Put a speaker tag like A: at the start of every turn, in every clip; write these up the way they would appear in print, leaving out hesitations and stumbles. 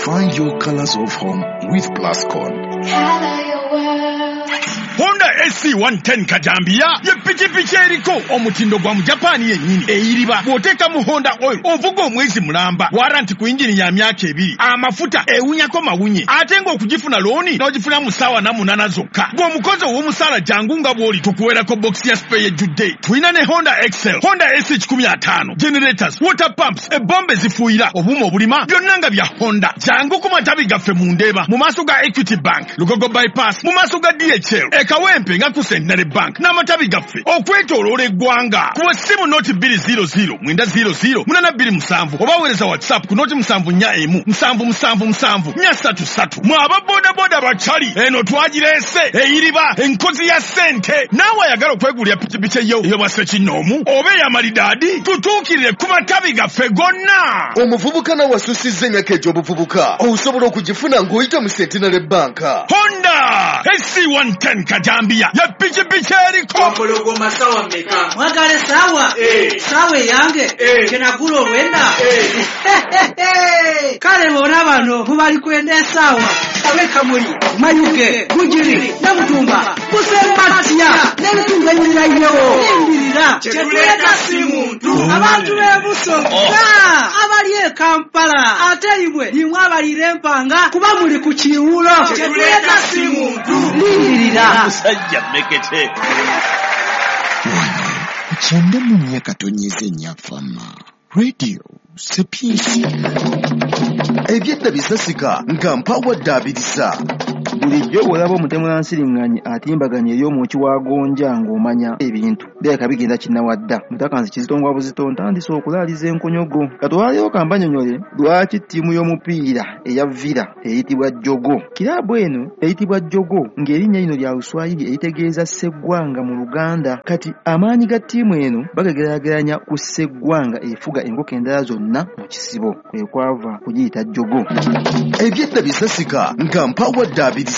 A: Find your colors of home with Plascon.
B: Color your world.
C: Honda SC110 Kajambia ye pichipichi eriko omutindo gwa mujapani yennyini eyiriba bw'oteeka mu Honda oil ovuga omwezi mulamba waranti ku injini ya myaka 2 amafuta ewunyako mawunye ate ng'okugifuna looni n'ogifuna mu ssaawa 8 zokka ng'omukozi ow'omusaala jangu nga bw'oli tukuweerako box ya spare ejjudde tulina ne Honda Excel, Honda S15 generators, water pumps, ebbombe zifuuyira obuuma obulima byonna nga bya Honda jangu ku matabi gaffe mu Ndeeba mu maaso ga Equity Bank Lugogo bypass mu maaso ga DHL Kawempe nga ku Centenary Bank n'amatabi gaffe okwetooloola eggwanga ku ssimu noti 200 mwenda 00 oba weereza WhatsApp ku noti 741 777 433 mwaba bodaboda bachali eno twagireese eyiriba enkozi ya ssente naawe ayagala okwegulira pikipiki eyo bwase kinoomu oba eyamalidaadi tutuukirire ku matabi gaffe gonna.
D: Omuvubuka nawe asusizza emyaka egy'obuvubuka osobola okugifuna ng'oyita mu Centenary Bank.
C: Honda SC110 Kajambia ya pichipichi eriko
E: Okologoma sawa meka
F: mwagale sawa sawa yange kenagula olwenda kale bona bano mubali kwenda sawa abeka muri mayuke gujiri namutumba musembatiya n'ebitunga ebirirairewo imbirira kyetuleka si muntu abantu b'ebuso abali e Kampala ate imwe limwe abalire empanga kuba muli ku kiwulo
E: kyetuleka si muntu
F: lindirira
C: musajja mekete
A: Chende munye katonyeze nyafama. Radio Sepiesi.
D: Ebyedda bisasika nga mpawadde abirisa.
G: Bulijjo olaba omutemula nsiriŋŋanyi atimbaganye ey'omwoki wa gonja ng'omanya ebintu beeka bigenda kinnawadda mutakansi kizitongwa buzito ntandise okulaaliza enkonyogo katwalewo kambanyonyole lwaki ttiimu y'omupiira eya Villa eyitibwa Jogo. Kiraabu eno eyitibwa Jogo ng'erinnya lino lya Luswayiri eritegeeza sseggwanga mu Luganda. Kati amaanyi ga ttiimu eno bagageraageranya ku sseggwanga efuga enkoko endala zonna mu kisibo kwe kwava kugiyita Jogo.
D: Ebyedda bisasika nga mpawadde abirisa.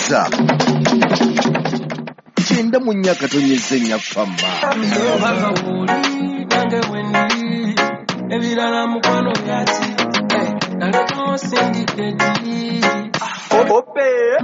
D: Kyenda mu nnya katonyeze nyafama.
H: Ebirala mukwano byati naleka osindiketi ope